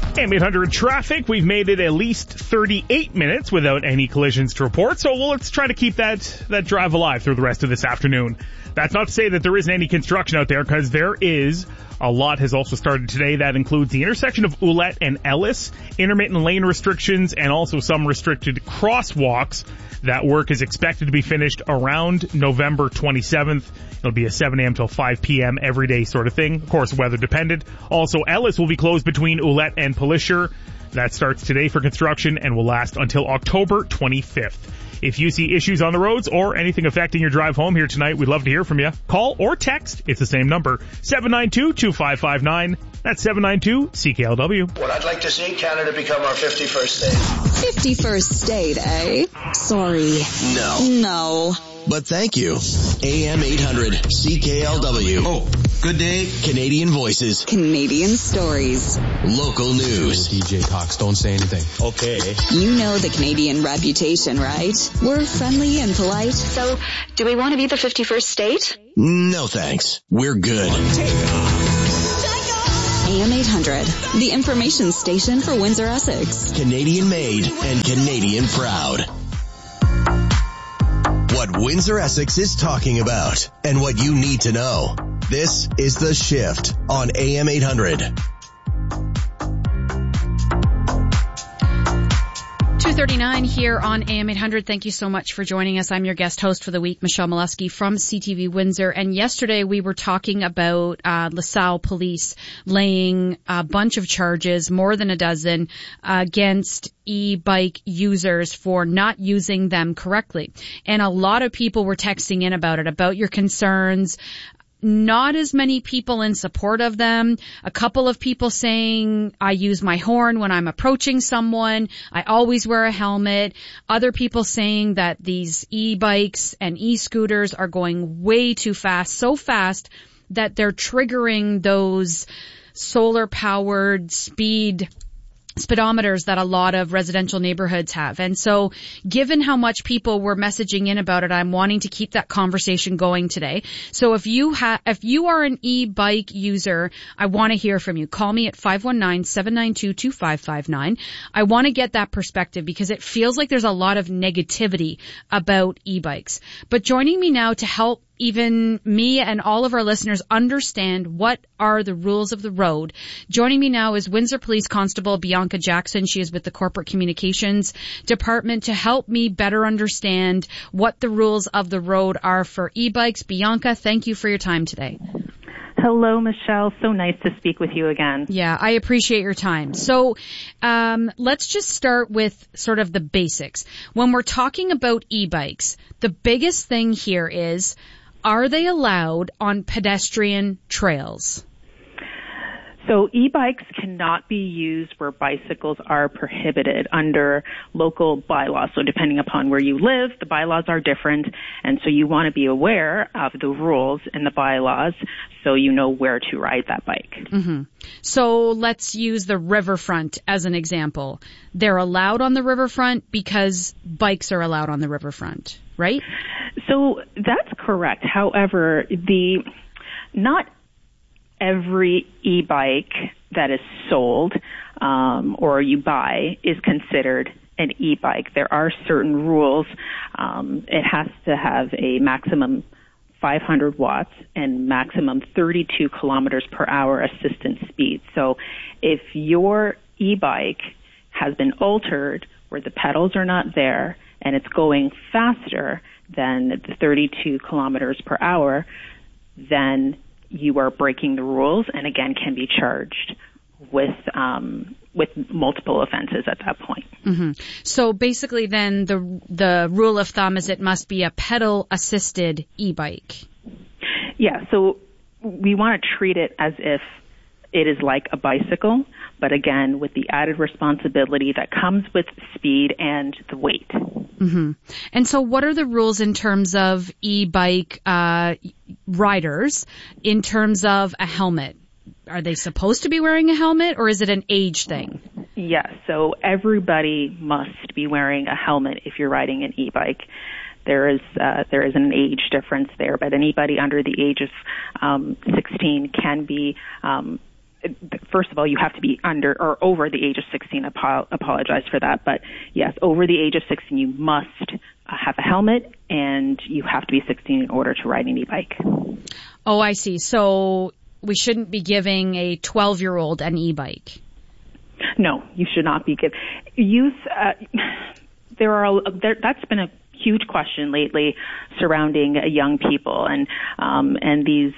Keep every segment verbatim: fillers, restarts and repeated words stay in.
A M eight hundred traffic, we've made it at least thirty-eight minutes without any collisions to report, so well, let's try to keep that, that drive alive through the rest of this afternoon. That's not to say that there isn't any construction out there, because there is. A lot has also started today. That includes the intersection of Ouellette and Ellis, intermittent lane restrictions, and also some restricted crosswalks. That work is expected to be finished around November twenty-seventh. It'll be a seven a.m. till five p.m. every day sort of thing. Of course, weather dependent. Also, Ellis will be closed between Ouellette and Pelisher. That starts today for construction and will last until October twenty-fifth. If you see issues on the roads or anything affecting your drive home here tonight, we'd love to hear from you. Call or text. It's the same number, seven nine two, two five five nine. That's seven nine two C K L W. Well, I'd like to see Canada become our fifty-first state. fifty-first state, eh? Sorry. No. No. But thank you. A M eight hundred C K L W. Oh, good day. Canadian voices. Canadian stories. Local news. D J talks, don't say anything. Okay. You know the Canadian reputation, right? We're friendly and polite. So, do we want to be the fifty-first state? No thanks. We're good. A M eight hundred, the information station for Windsor, Essex. Canadian made and Canadian proud. What Windsor, Essex is talking about and what you need to know. This is The Shift on A M eight hundred. two thirty-nine here on A M eight hundred. Thank you so much for joining us. I'm your guest host for the week, Michelle Molesky from C T V Windsor. And yesterday we were talking about uh, LaSalle Police laying a bunch of charges, more than a dozen, uh, against e-bike users for not using them correctly. And a lot of people were texting in about it, about your concerns. Not as many people in support of them. A couple of people saying, I use my horn when I'm approaching someone. I always wear a helmet. Other people saying that these e-bikes and e-scooters are going way too fast, so fast that they're triggering those solar-powered speed speedometers that a lot of residential neighborhoods have. And so given how much people were messaging in about it, I'm wanting to keep that conversation going today. So if you have, if you are an e-bike user, I want to hear from you. Call me at five one nine, seven nine two, two five five nine. I want to get that perspective because it feels like there's a lot of negativity about e-bikes. But joining me now to help even me and all of our listeners understand what are the rules of the road. Joining me now is Windsor Police Constable Bianca Jackson. She is with the Corporate Communications Department to help me better understand what the rules of the road are for e-bikes. Bianca, thank you for your time today. Hello, Michelle. So nice to speak with you again. Yeah, I appreciate your time. So um, let's just start with sort of the basics. When we're talking about e-bikes, the biggest thing here is, are they allowed on pedestrian trails? So e-bikes cannot be used where bicycles are prohibited under local bylaws. So depending upon where you live, the bylaws are different. And so you want to be aware of the rules in the bylaws so you know where to ride that bike. Mm-hmm. So let's use the riverfront as an example. They're allowed on the riverfront because bikes are allowed on the riverfront, right? So that's correct. However, the not every e-bike that is sold um, or you buy is considered an e-bike. There are certain rules. Um, it has to have a maximum five hundred watts and maximum thirty-two kilometers per hour assistance speed. So if your e-bike has been altered where the pedals are not there and it's going faster than the thirty-two kilometers per hour, then you are breaking the rules and again can be charged with um, with multiple offenses at that point. Mm-hmm. So basically then the the rule of thumb is it must be a pedal assisted e-bike. Yeah, so we want to treat it as if it is like a bicycle, but again with the added responsibility that comes with speed and the weight. Mm-hmm. And so what are the rules in terms of e-bike uh riders in terms of a helmet? Are they supposed to be wearing a helmet or is it an age thing? Yes, so everybody must be wearing a helmet if you're riding an e-bike. There is uh, there is an age difference there, but anybody under the age of um, sixteen can be um, first of all, you have to be under or over the age of sixteen. I apologize for that. But yes, over the age of sixteen, you must have a helmet and you have to be sixteen in order to ride an e-bike. Oh, I see. So we shouldn't be giving a twelve-year-old an e-bike. No, you should not be giving. Youth, uh, there are, there, that's been a huge question lately surrounding uh, young people and, um, and these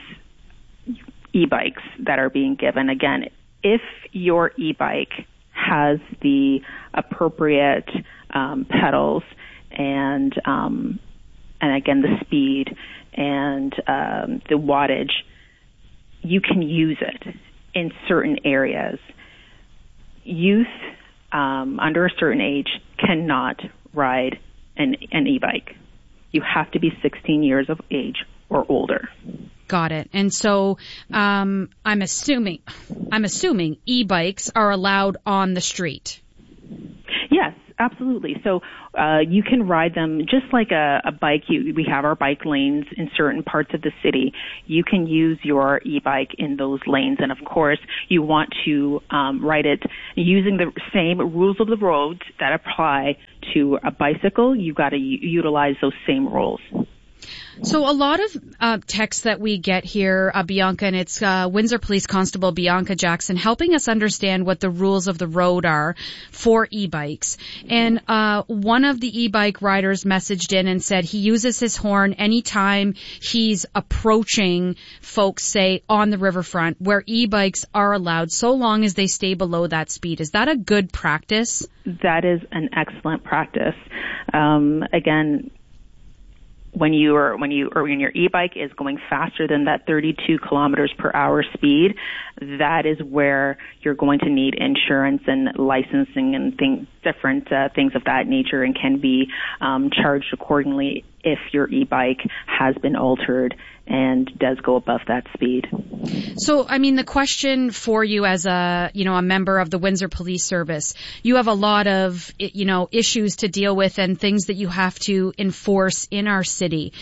e-bikes that are being given. Again, if your e-bike has the appropriate um, pedals and um, and again the speed and um, the wattage, you can use it in certain areas. Youth um, under a certain age cannot ride an, an e-bike. You have to be sixteen years of age or older. Got it. And so um, I'm assuming I'm assuming e-bikes are allowed on the street. Yes, absolutely. So uh, you can ride them just like a, a bike. You, we have our bike lanes in certain parts of the city. You can use your e-bike in those lanes. And, of course, you want to um, ride it using the same rules of the road that apply to a bicycle. You've got to u- utilize those same rules. So a lot of uh, texts that we get here, uh, Bianca, and it's uh, Windsor Police Constable Bianca Jackson helping us understand what the rules of the road are for e-bikes. And uh, one of the e-bike riders messaged in and said he uses his horn anytime he's approaching folks, say, on the riverfront where e-bikes are allowed so long as they stay below that speed. Is that a good practice? That is an excellent practice. Um, again, when you are when you or when your e-bike is going faster than that thirty-two kilometers per hour speed, that is where you're going to need insurance and licensing and things, different uh, things of that nature, and can be um, charged accordingly if your e-bike has been altered and does go above that speed. So, I mean, the question for you as a, you know, a member of the Windsor Police Service, you have a lot of, you know, issues to deal with and things that you have to enforce in our city.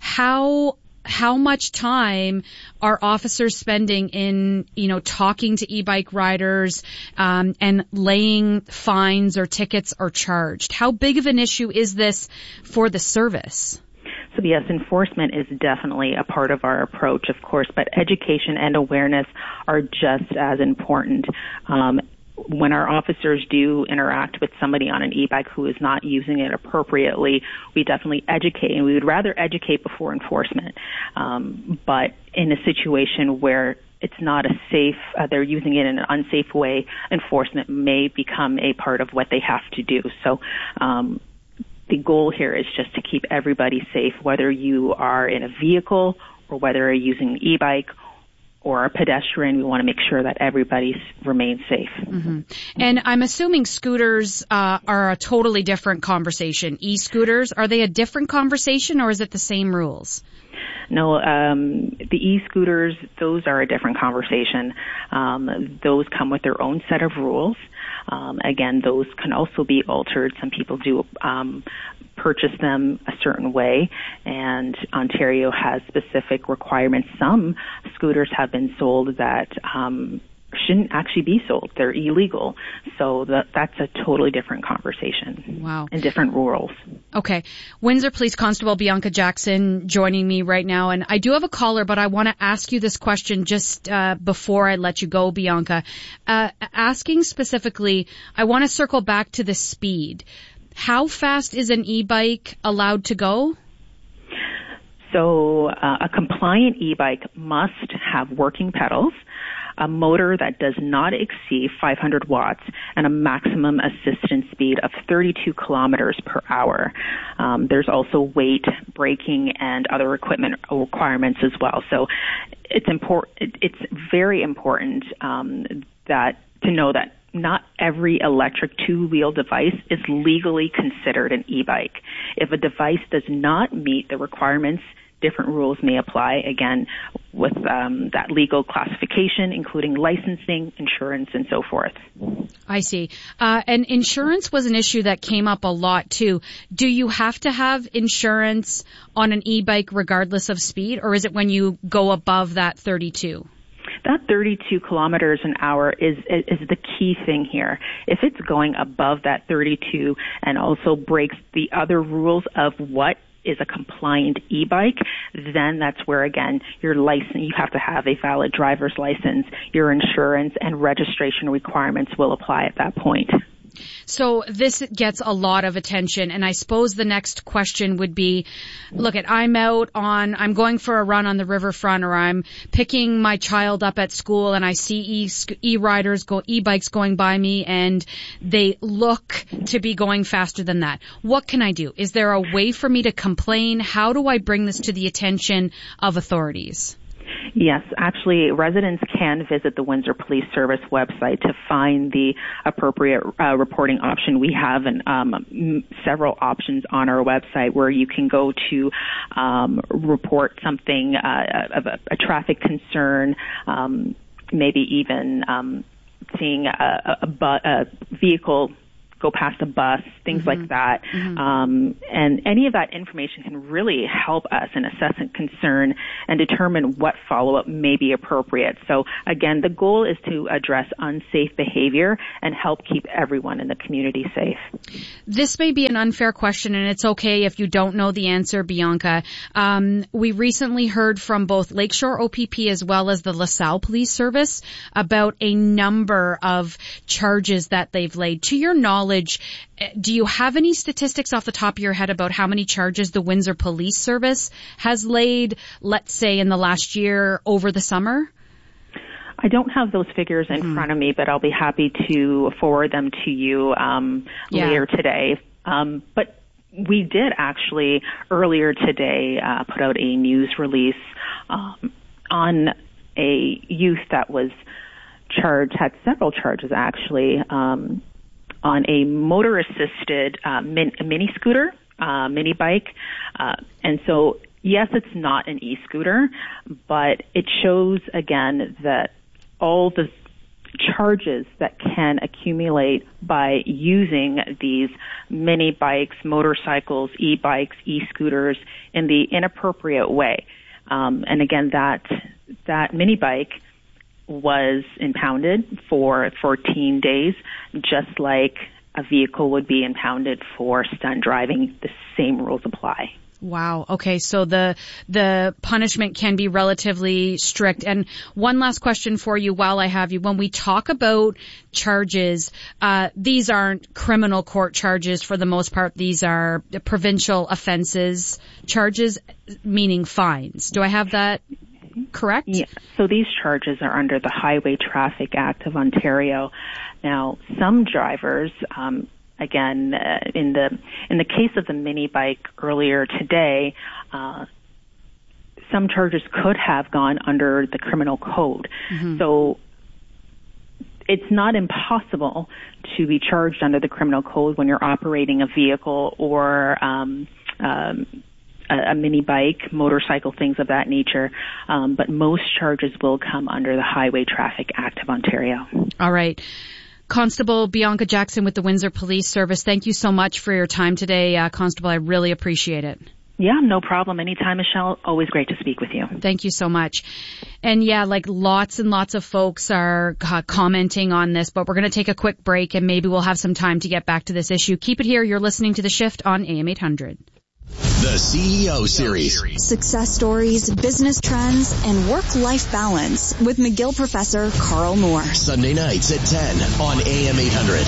How How much time are officers spending in, you know, talking to e-bike riders um, and laying fines or tickets are charged? How big of an issue is this for the service? So yes, enforcement is definitely a part of our approach, of course, but education and awareness are just as important. Um, when our officers do interact with somebody on an e-bike who is not using it appropriately, we definitely educate, and we would rather educate before enforcement. Um, but in a situation where it's not a safe, uh, they're using it in an unsafe way, enforcement may become a part of what they have to do. So, um, the goal here is just to keep everybody safe, whether you are in a vehicle or whether you're using an e-bike or a pedestrian. We want to make sure that everybody remains safe. Mm-hmm. And I'm assuming scooters uh, are a totally different conversation. E-scooters, are they a different conversation or is it the same rules? No, um, the e-scooters, those are a different conversation. Um, those come with their own set of rules. Um, again, those can also be altered. Some people do um, purchase them a certain way, and Ontario has specific requirements. Some scooters have been sold that um, shouldn't actually be sold. They're illegal. So that, that's a totally different conversation. Wow. And different rules. Okay. Windsor Police Constable Bianca Jackson joining me right now. And I do have a caller, but I want to ask you this question just uh, before I let you go, Bianca. Uh, asking specifically, I want to circle back to the speed. How fast is an e-bike allowed to go? So uh, a compliant e-bike must have working pedals, a motor that does not exceed five hundred watts, and a maximum assistance speed of thirty-two kilometers per hour. Um, there's also weight, braking, and other equipment requirements as well. So it's important. It's very important um, that to know that not every electric two-wheel device is legally considered an e-bike. If a device does not meet the requirements, different rules may apply, again, with um, that legal classification, including licensing, insurance, and so forth. I see. Uh, and insurance was an issue that came up a lot, too. Do you have to have insurance on an e-bike regardless of speed, or is it when you go above that thirty-two? That thirty-two kilometers an hour is, is is the key thing here. If it's going above that thirty-two and also breaks the other rules of what is a compliant e-bike, then that's where, again, your license, you have to have a valid driver's license, your insurance and registration requirements will apply at that point. So this gets a lot of attention, and I suppose the next question would be, look, at I'm out on, I'm going for a run on the riverfront, or I'm picking my child up at school, and I see e, e-riders, go, e-bikes going by me, and they look to be going faster than that. What can I do? Is there a way for me to complain? How do I bring this to the attention of authorities? Yes, actually, residents can visit the Windsor Police Service website to find the appropriate uh, reporting option. We have an, um, m- several options on our website where you can go to um, report something uh, of a, a traffic concern, um, maybe even um, seeing a, a, bu- a vehicle go past a bus, things mm-hmm. like that. Mm-hmm. Um, and any of that information can really help us in assessing concern and determine what follow-up may be appropriate. So again, the goal is to address unsafe behavior and help keep everyone in the community safe. This may be an unfair question, and it's okay if you don't know the answer, Bianca. Um, we recently heard from both Lakeshore O P P as well as the LaSalle Police Service about a number of charges that they've laid. To your knowledge, do you have any statistics off the top of your head about how many charges the Windsor Police Service has laid, let's say, in the last year over the summer? I don't have those figures in mm. front of me, but I'll be happy to forward them to you um, yeah. later today. Um, but we did actually earlier today uh, put out a news release um, on a youth that was charged, had several charges actually, um, on a motor-assisted uh, min- mini scooter, uh, mini bike. Uh, and so, yes, it's not an e-scooter, but it shows, again, that all the charges that can accumulate by using these mini bikes, motorcycles, e-bikes, e-scooters in the inappropriate way. Um, and again, that that mini bike was impounded for fourteen days, just like a vehicle would be impounded for stunt driving. The same rules apply. Wow. Okay. So the, the punishment can be relatively strict. And one last question for you while I have you. When we talk about charges, uh, these aren't criminal court charges for the most part. These are provincial offenses charges, meaning fines. Do I have that correct? Yeah. So these charges are under the Highway Traffic Act of Ontario. Now, some drivers, um, again, uh, in the in the case of the mini bike earlier today, uh, some charges could have gone under the criminal code. Mm-hmm. So it's not impossible to be charged under the criminal code when you're operating a vehicle or um, um, a, a mini bike, motorcycle, things of that nature. Um, but most charges will come under the Highway Traffic Act of Ontario. All right. Constable Bianca Jackson with the Windsor Police Service, thank you so much for your time today, uh, Constable. I really appreciate it. Yeah, no problem. Anytime, Michelle. Always great to speak with you. Thank you so much. And yeah, like lots and lots of folks are uh, commenting on this, but we're going to take a quick break and maybe we'll have some time to get back to this issue. Keep it here. You're listening to The Shift on A M eight hundred. The C E O Series. Success stories, business trends, and work-life balance with McGill professor Carl Moore. Sunday nights at ten on A M eight hundred.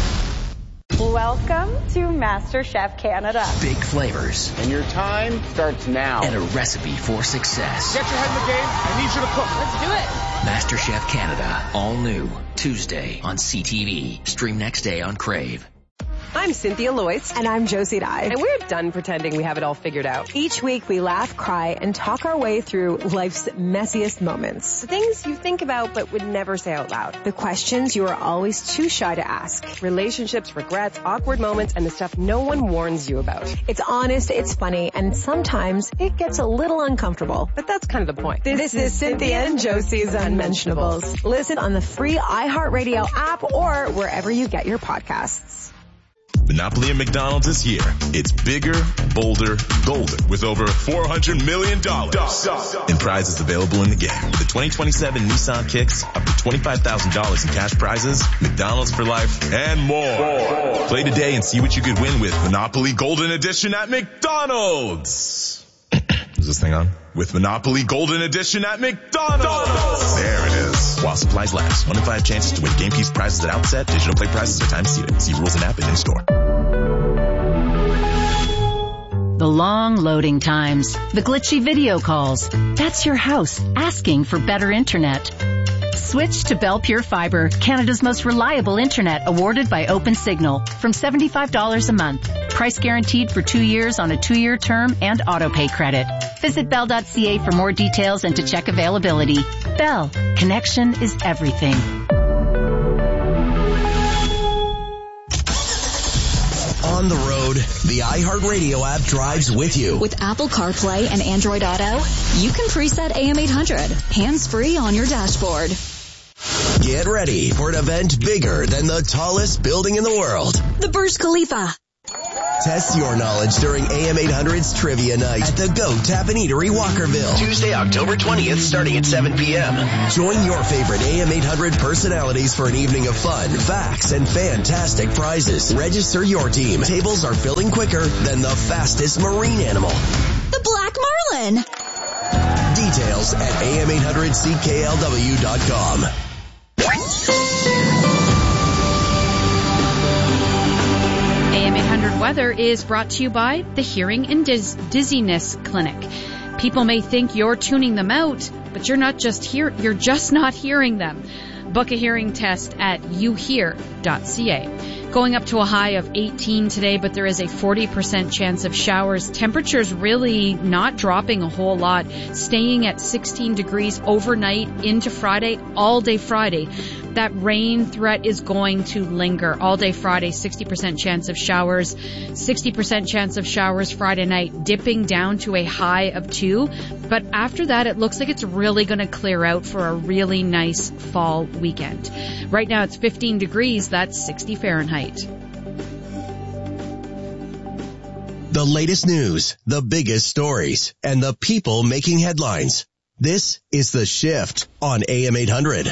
Welcome to MasterChef Canada. Big flavors. And your time starts now. And a recipe for success. Get your head in the game. I need you to cook. Let's do it. MasterChef Canada. All new. Tuesday on C T V. Stream next day on Crave. I'm Cynthia Loyce. And I'm Josie Dye. And we're done pretending we have it all figured out. Each week we laugh, cry, and talk our way through life's messiest moments. The things you think about but would never say out loud. The questions you are always too shy to ask. Relationships, regrets, awkward moments, and the stuff no one warns you about. It's honest, it's funny, and sometimes it gets a little uncomfortable. But that's kind of the point. This, this is Cynthia and Josie's Unmentionables. Listen on the free iHeartRadio app or wherever you get your podcasts. Monopoly at McDonald's is here. It's bigger, bolder, golder with over four hundred million dollars in prizes available in the game. With the twenty twenty-seven Nissan Kicks, up to twenty-five thousand dollars in cash prizes, McDonald's for life, and more. Play today and see what you could win with Monopoly Golden Edition at McDonald's. Is this thing on? With Monopoly Golden Edition at McDonald's. There it is. While supplies last. One in five chances to win game keys prizes at outset. Digital play prizes are time seated. See rules and app and in store. The long loading times. The glitchy video calls. That's your house asking for better internet. Switch to Bell Pure Fiber, Canada's most reliable internet, awarded by OpenSignal, from seventy-five dollars a month. Price guaranteed for two years on a two-year term and auto-pay credit. Visit bell dot c a for more details and to check availability. Bell, connection is everything. On the road, the iHeartRadio app drives with you. With Apple CarPlay and Android Auto, you can preset A M eight hundred, hands-free on your dashboard. Get ready for an event bigger than the tallest building in the world. The Burj Khalifa. Test your knowledge during A M eight hundred's Trivia Night at the Goat Tap and Eatery, Walkerville. Tuesday, October twentieth, starting at seven p.m. Join your favorite A M eight hundred personalities for an evening of fun, facts, and fantastic prizes. Register your team. Tables are filling quicker than the fastest marine animal. The Black Marlin. Details at A M eight hundred C K L W dot com. A M eight hundred weather is brought to you by the Hearing and Diz- Dizziness Clinic. People may think you're tuning them out, but you're not just hear you're just not hearing them. Book a hearing test at you hear dot c a. Going up to a high of eighteen today, but there is a forty percent chance of showers. Temperatures really not dropping a whole lot, staying at sixteen degrees overnight into Friday, all day Friday. That rain threat is going to linger all day Friday. sixty percent chance of showers, sixty percent chance of showers Friday night, dipping down to a high of two. But after that, it looks like it's really going to clear out for a really nice fall weekend. Right now it's fifteen degrees. That's sixty Fahrenheit. The latest news, the biggest stories, and the people making headlines. This is The Shift on A M eight hundred.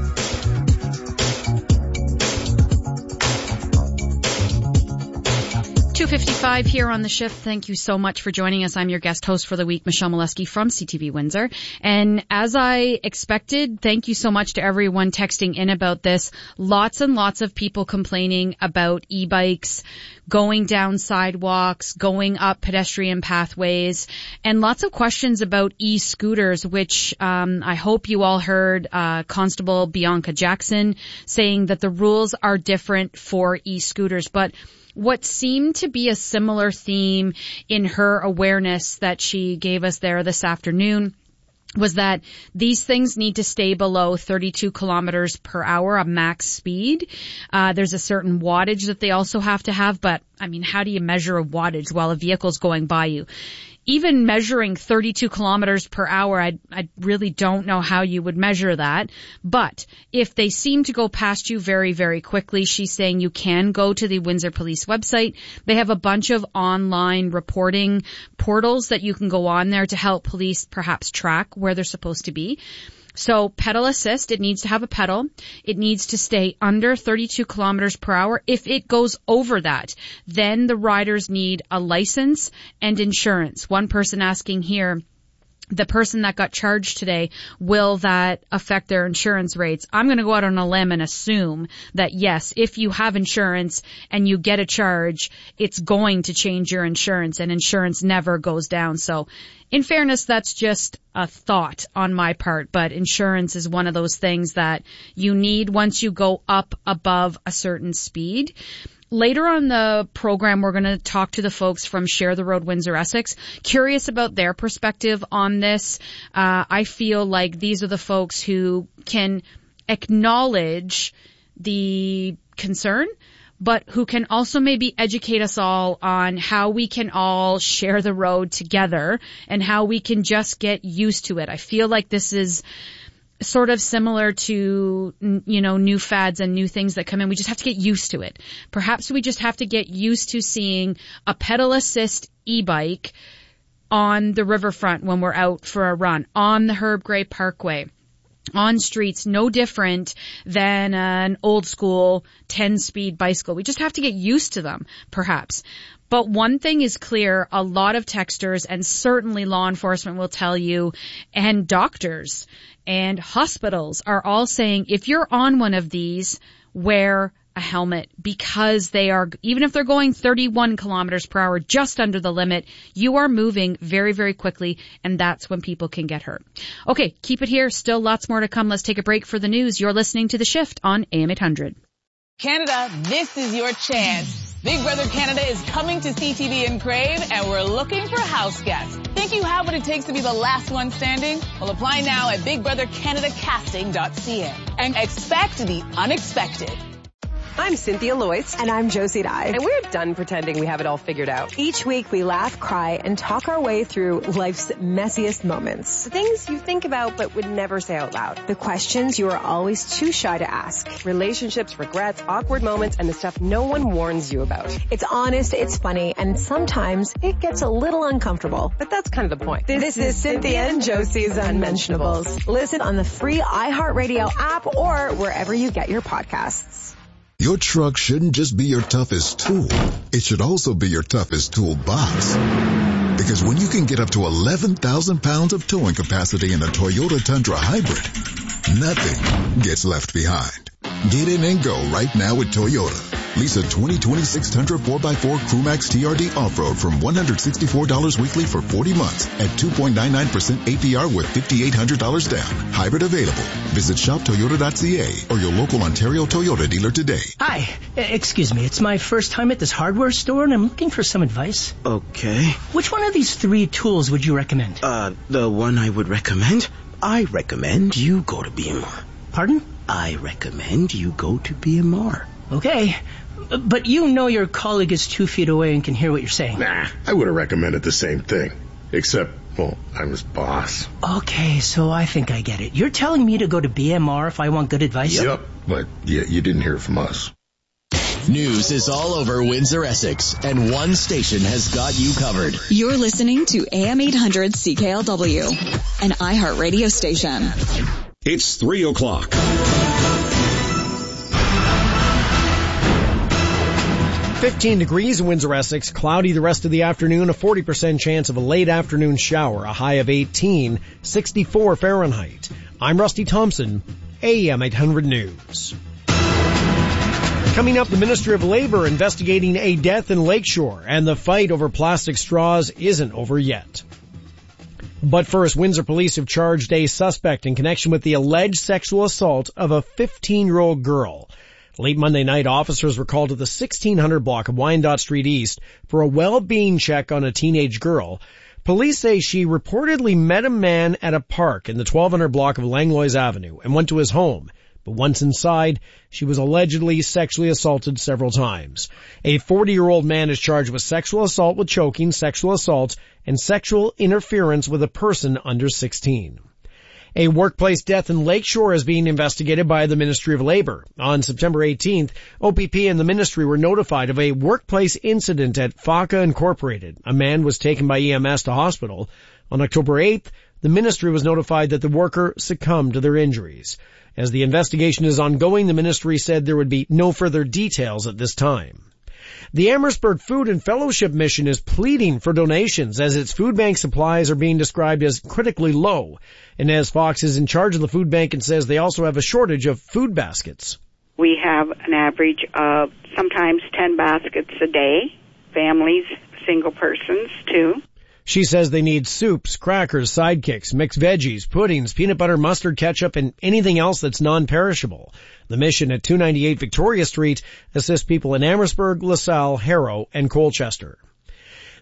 two fifty-five here on The Shift. Thank you so much for joining us. I'm your guest host for the week, Michelle Molesky from C T V Windsor. And as I expected, thank you so much to everyone texting in about this. Lots and lots of people complaining about e-bikes, going down sidewalks, going up pedestrian pathways, and lots of questions about e-scooters, which um, I hope you all heard uh, Constable Bianca Jackson saying that the rules are different for e-scooters. But what seemed to be a similar theme in her awareness that she gave us there this afternoon was that these things need to stay below thirty-two kilometers per hour, a max speed. Uh, there's a certain wattage that they also have to have, but I mean, how do you measure a wattage while a vehicle's going by you? Even measuring thirty-two kilometers per hour, I, I really don't know how you would measure that. But if they seem to go past you very, very quickly, she's saying you can go to the Windsor Police website. They have a bunch of online reporting portals that you can go on there to help police perhaps track where they're supposed to be. So pedal assist, it needs to have a pedal. It needs to stay under thirty-two kilometers per hour. If it goes over that, then the riders need a license and insurance. One person asking here, the person that got charged today, will that affect their insurance rates? I'm going to go out on a limb and assume that yes, if you have insurance and you get a charge, it's going to change your insurance, and insurance never goes down. So in fairness, that's just a thought on my part, but insurance is one of those things that you need once you go up above a certain speed. Later on the program, we're going to talk to the folks from Share the Road Windsor Essex, curious about their perspective on this. Uh, I feel like these are the folks who can acknowledge the concern, but who can also maybe educate us all on how we can all share the road together and how we can just get used to it. I feel like this is sort of similar to, you know, new fads and new things that come in. We just have to get used to it. Perhaps we just have to get used to seeing a pedal assist e-bike on the riverfront when we're out for a run, on the Herb Gray Parkway, on streets, no different than an old school ten-speed bicycle. We just have to get used to them, perhaps. But one thing is clear, a lot of texters, and certainly law enforcement will tell you, and doctors and hospitals are all saying, if you're on one of these, wear a helmet, because they are, even if they're going thirty-one kilometers per hour, just under the limit, you are moving very, very quickly, and that's when people can get hurt. Okay, keep it here. Still lots more to come. Let's take a break for the news. You're listening to The Shift on A M eight hundred. Canada, this is your chance. Big Brother Canada is coming to C T V in Crave, and we're looking for house guests. Think you have what it takes to be the last one standing? Well, apply now at big brother canada casting dot c a and expect the unexpected. I'm Cynthia Loyce. And I'm Josie Dye. And we're done pretending we have it all figured out. Each week we laugh, cry, and talk our way through life's messiest moments. The things you think about but would never say out loud. The questions you are always too shy to ask. Relationships, regrets, awkward moments, and the stuff no one warns you about. It's honest, it's funny, and sometimes it gets a little uncomfortable. But that's kind of the point. This, this is Cynthia and Josie's Unmentionables. Listen on the free iHeartRadio app or wherever you get your podcasts. Your truck shouldn't just be your toughest tool. It should also be your toughest toolbox. Because when you can get up to eleven thousand pounds of towing capacity in a Toyota Tundra Hybrid, nothing gets left behind. Get in and go right now at Toyota. Lease a twenty twenty-six Tundra four by four Crewmax T R D Off-Road from one hundred sixty-four dollars weekly for forty months at two point nine nine percent A P R with five thousand eight hundred dollars down. Hybrid available. Visit shop toyota dot c a or your local Ontario Toyota dealer today. Hi. Excuse me. It's my first time at this hardware store and I'm looking for some advice. Okay. Which one of these three tools would you recommend? Uh, the one I would recommend? I recommend you go to B M R. Pardon? I recommend you go to B M R. Okay. But you know your colleague is two feet away and can hear what you're saying. Nah, I would have recommended the same thing. Except, well, I'm his boss. Okay, so I think I get it. You're telling me to go to B M R if I want good advice? Yep, but yeah, you didn't hear it from us. News is all over Windsor, Essex, and one station has got you covered. You're listening to A M eight hundred C K L W, an iHeart radio station. It's three o'clock. fifteen degrees in Windsor, Essex. Cloudy the rest of the afternoon. A forty percent chance of a late afternoon shower. A high of eighteen. sixty-four Fahrenheit. I'm Rusty Thompson. A M eight hundred News. Coming up, the Ministry of Labor investigating a death in Lakeshore, and the fight over plastic straws isn't over yet. But first, Windsor police have charged a suspect in connection with the alleged sexual assault of a fifteen-year-old girl. Late Monday night, officers were called to the sixteen hundred block of Wyandotte Street East for a well-being check on a teenage girl. Police say she reportedly met a man at a park in the twelve hundred block of Langlois Avenue and went to his home. But once inside, she was allegedly sexually assaulted several times. A forty-year-old man is charged with sexual assault with choking, sexual assault, and sexual interference with a person under sixteen. A workplace death in Lakeshore is being investigated by the Ministry of Labor. On September eighteenth, O P P and the ministry were notified of a workplace incident at F A C A Incorporated. A man was taken by E M S to hospital. On October eighth, the ministry was notified that the worker succumbed to their injuries. As the investigation is ongoing, the ministry said there would be no further details at this time. The Amherstburg Food and Fellowship Mission is pleading for donations as its food bank supplies are being described as critically low. Inez Fox is in charge of the food bank and says they also have a shortage of food baskets. We have an average of sometimes ten baskets a day, families, single persons too. She says they need soups, crackers, sidekicks, mixed veggies, puddings, peanut butter, mustard, ketchup, and anything else that's non-perishable. The mission at two ninety-eight Victoria Street assists people in Amherstburg, LaSalle, Harrow, and Colchester.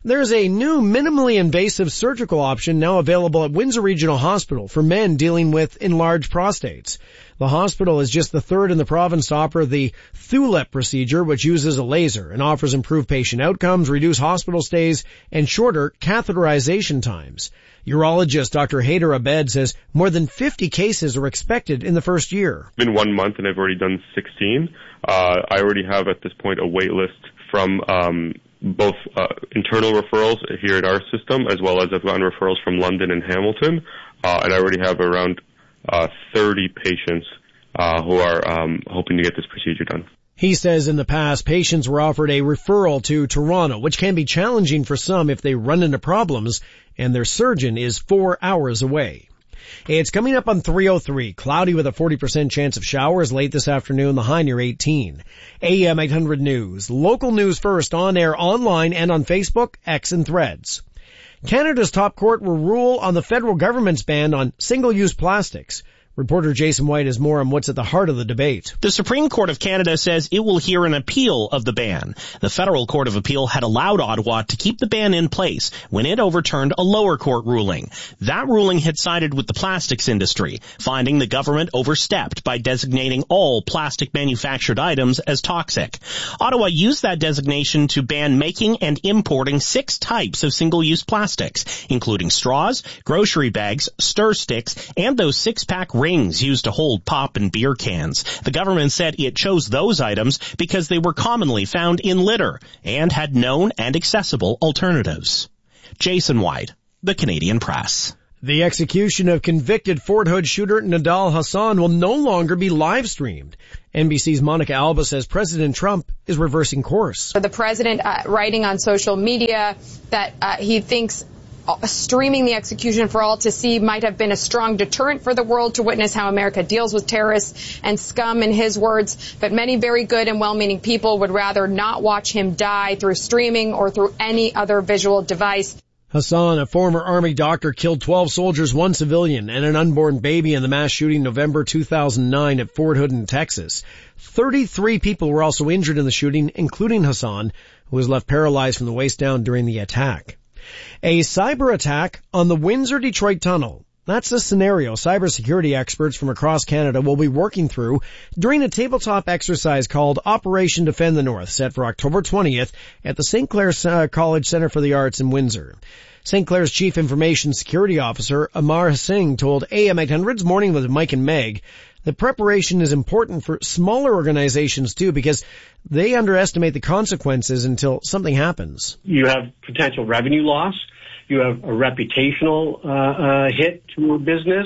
There's a new minimally invasive surgical option now available at Windsor Regional Hospital for men dealing with enlarged prostates. The hospital is just the third in the province to offer the Thulep procedure, which uses a laser and offers improved patient outcomes, reduced hospital stays, and shorter catheterization times. Urologist Doctor Haider Abed says more than fifty cases are expected in the first year. It's been one month and I've already done sixteen. Uh, I already have at this point a wait list from um, both uh, internal referrals here at our system, as well as I've gotten referrals from London and Hamilton, uh, and I already have around uh, thirty patients uh, who are um, hoping to get this procedure done. He says in the past, patients were offered a referral to Toronto, which can be challenging for some if they run into problems and their surgeon is four hours away. It's coming up on three oh three. Cloudy with a forty percent chance of showers late this afternoon, the high near eighteen. A M eight hundred News. Local news first, on air, online, and on Facebook, X, and Threads. Canada's top court will rule on the federal government's ban on single-use plastics. Reporter Jason White has more on what's at the heart of the debate. The Supreme Court of Canada says it will hear an appeal of the ban. The Federal Court of Appeal had allowed Ottawa to keep the ban in place when it overturned a lower court ruling. That ruling had sided with the plastics industry, finding the government overstepped by designating all plastic manufactured items as toxic. Ottawa used that designation to ban making and importing six types of single-use plastics, including straws, grocery bags, stir sticks, and those six-pack rings used to hold pop and beer cans. The government said it chose those items because they were commonly found in litter and had known and accessible alternatives. Jason White, The Canadian Press. The execution of convicted Fort Hood shooter Nidal Hasan will no longer be live-streamed. N B C's Monica Alba says President Trump is reversing course. The president uh, writing on social media that uh, he thinks streaming the execution for all to see might have been a strong deterrent for the world to witness how America deals with terrorists and scum, in his words. But many very good and well-meaning people would rather not watch him die through streaming or through any other visual device. Hasan, a former Army doctor, killed twelve soldiers, one civilian, and an unborn baby in the mass shooting November two thousand nine at Fort Hood in Texas. thirty-three people were also injured in the shooting, including Hasan, who was left paralyzed from the waist down during the attack. A cyber attack on the Windsor-Detroit Tunnel. That's the scenario cybersecurity experts from across Canada will be working through during a tabletop exercise called Operation Defend the North, set for October twentieth at the Saint Clair's uh, College Centre for the Arts in Windsor. Saint Clair's Chief Information Security Officer Amar Singh told A M eight hundred's Morning with Mike and Meg the preparation is important for smaller organizations too, because they underestimate the consequences until something happens. You have potential revenue loss. You have a reputational uh, uh, hit to a business.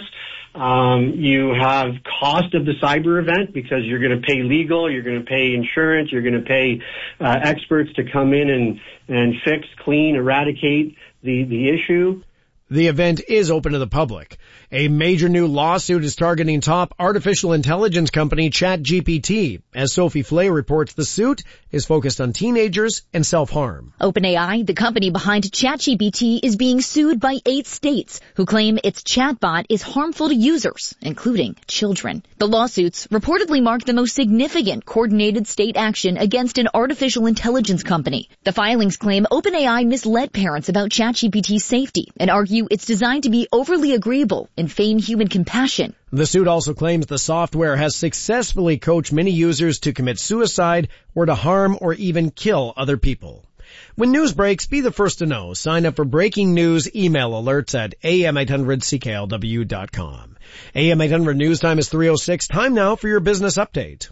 Um, you have cost of the cyber event because you're going to pay legal, you're going to pay insurance, you're going to pay uh, experts to come in and, and fix, clean, eradicate the, the issue. The event is open to the public. A major new lawsuit is targeting top artificial intelligence company ChatGPT. As Sophie Flay reports, the suit is focused on teenagers and self-harm. OpenAI, the company behind ChatGPT, is being sued by eight states who claim its chatbot is harmful to users, including children. The lawsuits reportedly mark the most significant coordinated state action against an artificial intelligence company. The filings claim OpenAI misled parents about ChatGPT's safety and argue it's designed to be overly agreeable and feign human compassion. The suit also claims the software has successfully coached many users to commit suicide or to harm or even kill other people. When news breaks, be the first to know. Sign up for breaking news email alerts at A M eight hundred C K L W dot com. A M eight hundred News Time is three oh six. Time now for your business update.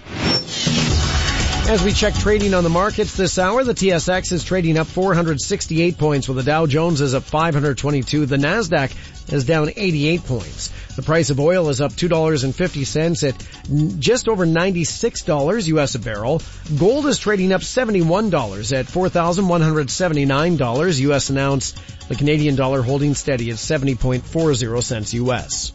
As we check trading on the markets this hour, the T S X is trading up four hundred sixty-eight points, while the Dow Jones is up five hundred twenty-two. The Nasdaq is down eighty-eight points. The price of oil is up two dollars and fifty cents at just over ninety-six dollars U S a barrel. Gold is trading up seventy-one dollars at four thousand one hundred seventy-nine dollars U S an ounce. The Canadian dollar holding steady at seventy point four zero cents U S.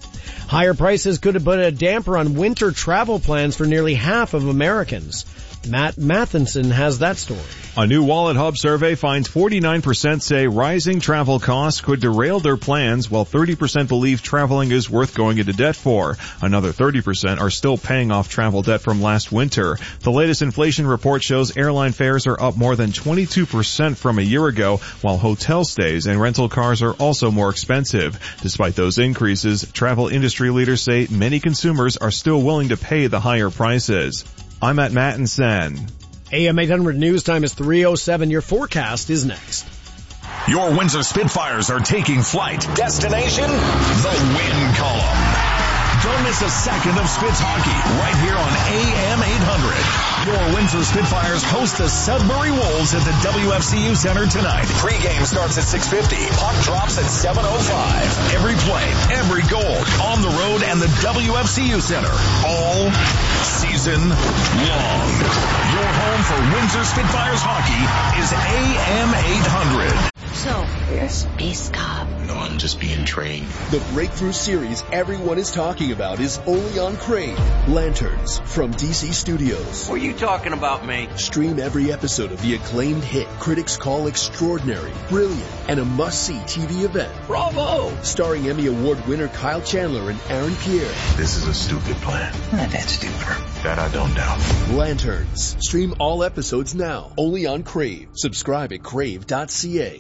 Higher prices could have put a damper on winter travel plans for nearly half of Americans. Matt Mathinson has that story. A new Wallet Hub survey finds forty-nine percent say rising travel costs could derail their plans, while thirty percent believe traveling is worth going into debt for. Another thirty percent are still paying off travel debt from last winter. The latest inflation report shows airline fares are up more than twenty-two percent from a year ago, while hotel stays and rental cars are also more expensive. Despite those increases, travel industry leaders say many consumers are still willing to pay the higher prices. I'm at Mattinson. A M eight hundred News Time is three oh seven. Your forecast is next. Your Windsor Spitfires are taking flight. Destination, the Win Column. Don't miss a second of Spitz hockey right here on A M eight hundred. Your Windsor Spitfires host the Sudbury Wolves at the W F C U Center tonight. Pre-game starts at six fifty. Puck drops at seven oh five. Every play, every goal, on the road and the W F C U Center. All season long. Your home for Windsor Spitfires hockey is A M eight hundred. So, you're a space cop. No, I'm just being trained. The breakthrough series everyone is talking about is only on Crave. Lanterns from D C Studios. What are you talking about, mate? Stream every episode of the acclaimed hit critics call extraordinary, brilliant, and a must-see T V event. Bravo! Starring Emmy Award winner Kyle Chandler and Aaron Pierre. This is a stupid plan. Not that stupid. That I don't doubt. Lanterns. Stream all episodes now. Only on Crave. Subscribe at crave dot c a.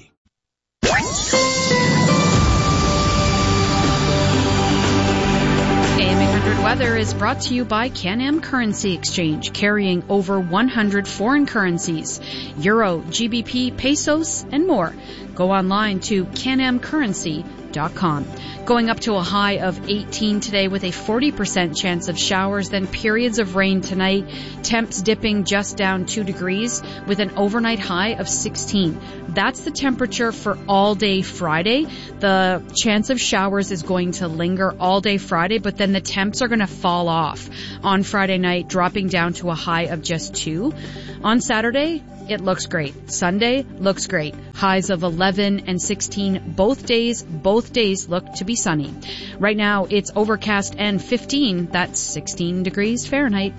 A M eight hundred Weather is brought to you by Can-Am Currency Exchange, carrying over one hundred foreign currencies, Euro, G B P, pesos, and more. Go online to can am currency dot com. Going up to a high of eighteen today with a forty percent chance of showers, then periods of rain tonight. Temps dipping just down two degrees with an overnight high of sixteen. That's the temperature for all day Friday. The chance of showers is going to linger all day Friday, but then the temps are going to fall off on Friday night, dropping down to a high of just two. On Saturday, it looks great. Sunday looks great. Highs of eleven and sixteen both days. Both days look to be sunny. Right now, it's overcast and fifteen. That's sixteen degrees Fahrenheit.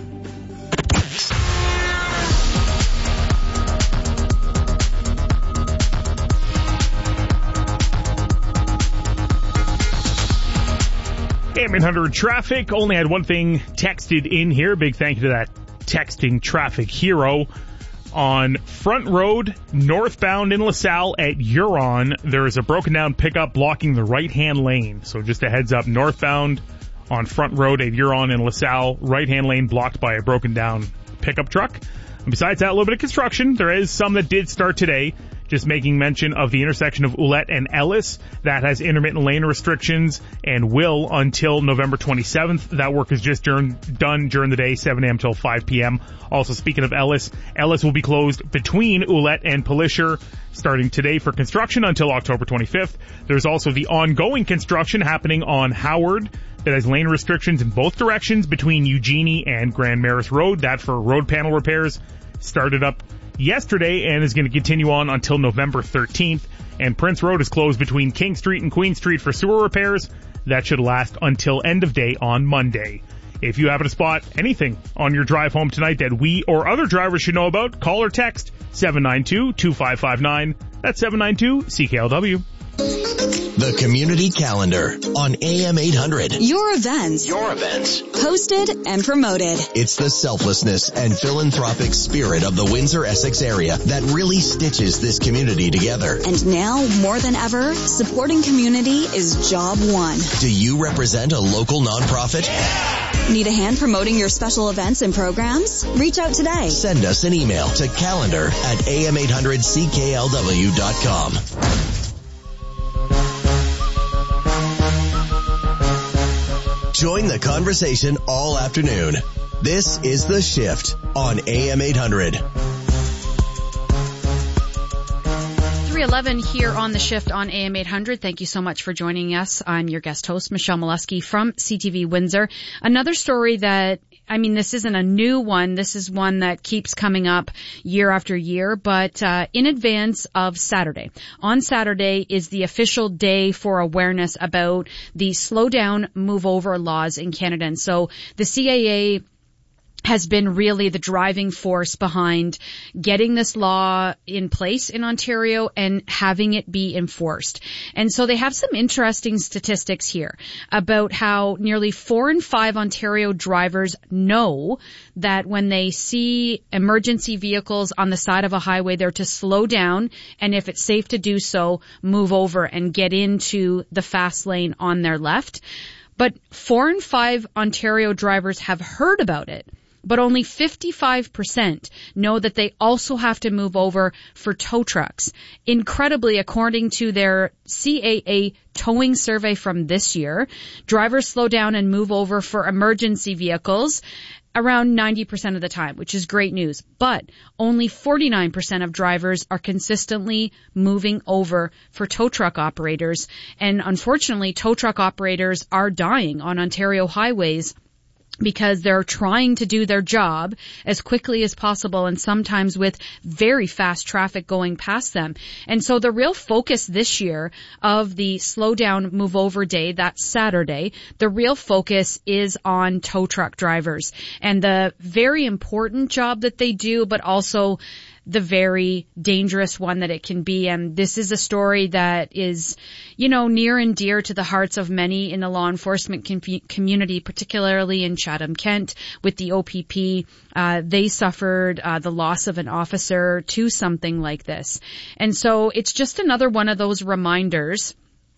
A M eight hundred traffic. Only had one thing texted in here. Big thank you to that texting traffic hero. On Front Road, northbound in LaSalle at Huron, there is a broken down pickup blocking the right-hand lane. So just a heads up, northbound on Front Road at Huron in LaSalle, right-hand lane blocked by a broken down pickup truck. And besides that, a little bit of construction. There is some that did start today. Just making mention of the intersection of Ouellette and Ellis. That has intermittent lane restrictions and will until November twenty-seventh. That work is just during, done during the day, seven a.m. till five p.m. Also, speaking of Ellis, Ellis will be closed between Ouellette and Pelisher starting today for construction until October twenty-fifth. There's also the ongoing construction happening on Howard that has lane restrictions in both directions between Eugenie and Grand Maris Road. That for road panel repairs started up yesterday and is going to continue on until November thirteenth. And Prince Road is closed between King Street and Queen Street for sewer repairs. That should last until end of day on Monday. If you happen to spot anything on your drive home tonight that we or other drivers should know about, call or text seven nine two, two five five nine. That's seven nine two C K L W. The Community Calendar on A M eight hundred. Your events. Your events. Hosted and promoted. It's the selflessness and philanthropic spirit of the Windsor-Essex area that really stitches this community together. And now, more than ever, supporting community is job one. Do you represent a local nonprofit? Yeah! Need a hand promoting your special events and programs? Reach out today. Send us an email to calendar at A M eight hundred C K L W dot com. Join the conversation all afternoon. This is The Shift on A M eight hundred. three eleven here on The Shift on A M eight hundred. Thank you so much for joining us. I'm your guest host, Michelle Molesky from C T V Windsor. Another story that I mean, this isn't a new one. This is one that keeps coming up year after year, but uh, in advance of Saturday. On Saturday is the official day for awareness about the slow down, move over laws in Canada. And so the C A A has been really the driving force behind getting this law in place in Ontario and having it be enforced. And so they have some interesting statistics here about how nearly four in five Ontario drivers know that when they see emergency vehicles on the side of a highway, they're to slow down, and if it's safe to do so, move over and get into the fast lane on their left. But four in five Ontario drivers have heard about it, but only fifty-five percent know that they also have to move over for tow trucks. Incredibly, according to their C A A towing survey from this year, drivers slow down and move over for emergency vehicles around ninety percent of the time, which is great news. But only forty-nine percent of drivers are consistently moving over for tow truck operators. And unfortunately, tow truck operators are dying on Ontario highways because they're trying to do their job as quickly as possible, and sometimes with very fast traffic going past them. And so the real focus this year of the Slow Down Move Over Day, that's Saturday, the real focus is on tow truck drivers and the very important job that they do, but also the very dangerous one that it can be. And this is a story that is, you know, near and dear to the hearts of many in the law enforcement com- community, particularly in Chatham-Kent with the O P P. Uh, they suffered uh, the loss of an officer to something like this. And so it's just another one of those reminders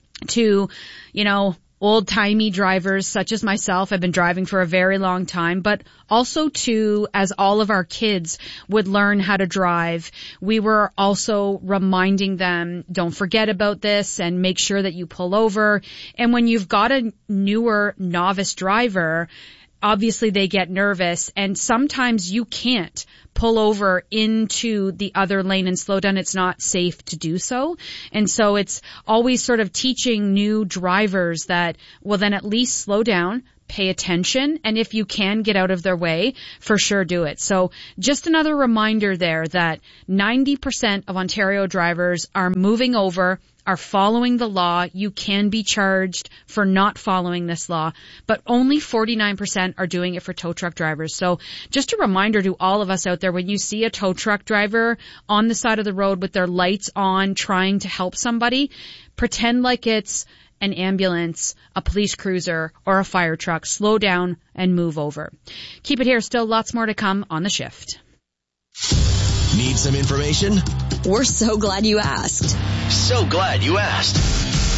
to, you know, old-timey drivers such as myself. Have been driving for a very long time, but also to, as all of our kids would learn how to drive, we were also reminding them, don't forget about this and make sure that you pull over. And when you've got a newer novice driver, obviously they get nervous, and sometimes you can't pull over into the other lane and slow down. It's not safe to do so. And so it's always sort of teaching new drivers that, well, then at least slow down, pay attention, and if you can get out of their way, for sure do it. So just another reminder there that ninety percent of Ontario drivers are moving over, are following the law. You can be charged for not following this law, but only forty-nine percent are doing it for tow truck drivers. So just a reminder to all of us out there, when you see a tow truck driver on the side of the road with their lights on trying to help somebody, pretend like it's an ambulance, a police cruiser, or a fire truck. Slow down and move over. Keep it here. Still lots more to come on The Shift. Need some information? We're so glad you asked. So glad you asked.